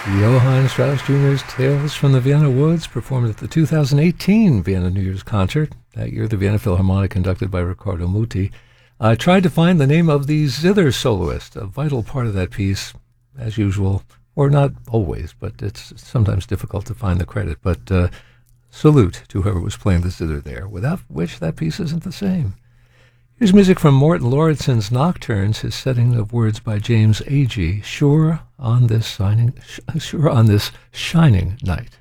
Johann Strauss Jr.'s Tales from the Vienna Woods, performed at the 2018 Vienna New Year's concert. That year, the Vienna Philharmonic, conducted by Riccardo Muti. I tried to find the name of the zither soloist, a vital part of that piece, as usual, or not always, but it's sometimes difficult to find the credit. But salute to whoever was playing the zither there, without which that piece isn't the same. Here's music from Morten Lauridsen's Nocturnes, his setting of words by James Agee, Sure on this shining night.